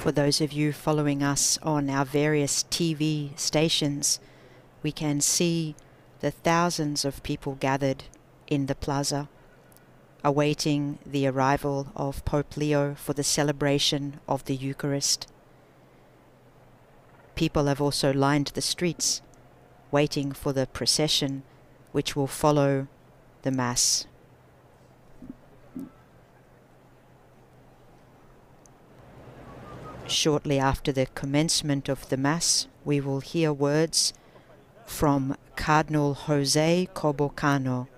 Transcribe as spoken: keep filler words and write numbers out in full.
For those of you following us on our various T V stations, we can see the thousands of people gathered in the plaza, awaiting the arrival of Pope Leo for the celebration of the Eucharist. People have also lined the streets, waiting for the procession which will follow the Mass. Shortly after the commencement of the Mass, we will hear words from Cardinal Jose Cobocano,